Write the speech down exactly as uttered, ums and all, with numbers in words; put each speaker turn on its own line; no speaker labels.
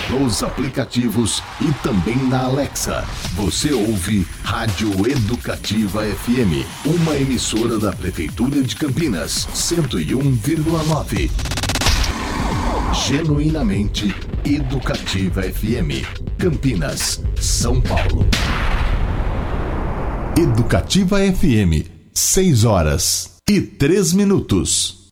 nos aplicativos e também na Alexa. Você ouve Rádio Educativa F M, uma emissora da Prefeitura de Campinas, cento e um vírgula nove. Genuinamente Educativa F M, Campinas, São Paulo. Educativa F M, seis horas e três minutos.